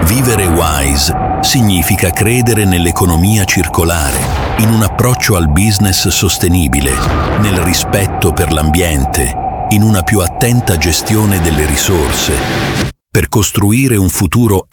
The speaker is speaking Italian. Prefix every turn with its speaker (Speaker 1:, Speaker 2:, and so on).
Speaker 1: Vivere wise significa credere nell'economia circolare, in un approccio al business sostenibile, nel rispetto per l'ambiente, in una più attenta gestione delle risorse, per costruire un futuro